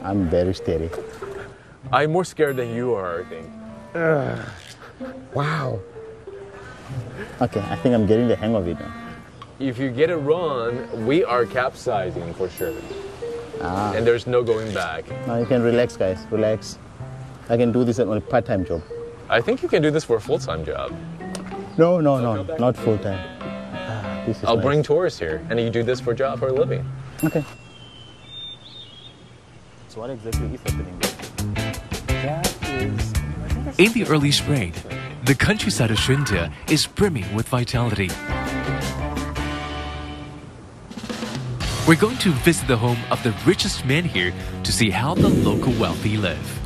I'm very steady. I'm more scared than you are, I think. Wow. Okay, I think I'm getting the hang of it now. If you get it wrong, we are capsizing for sure. And there's no going back. Now you can relax, guys. Relax. I can do this at my part-time job. I think you can do this for a full-time job. No, not full-time. I'll bring tourists here, and you do this for a living. Okay. So what exactly is happening there? That is... In the early spring, the countryside of Shunde is brimming with vitality. We're going to visit the home of the richest man here to see how the local wealthy live.